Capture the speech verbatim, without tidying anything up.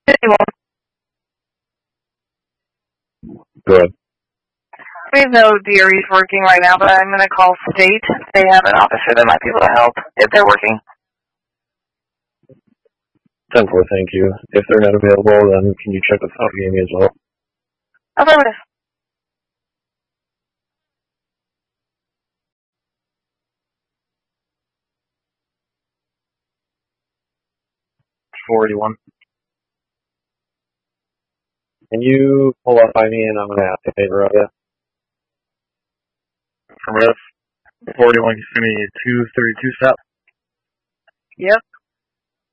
Good. We have no D R Es working right now, but I'm going to call State. They have an officer that might be able to help if they're working. ten four, thank you. If they're not available, then can you check with South Gaming as well? Affirmative. four eighty-one. Can you pull up by me and I'm going to have to favor of you? Affirmative. four eighty-one, give me two thirty-two step. Yep,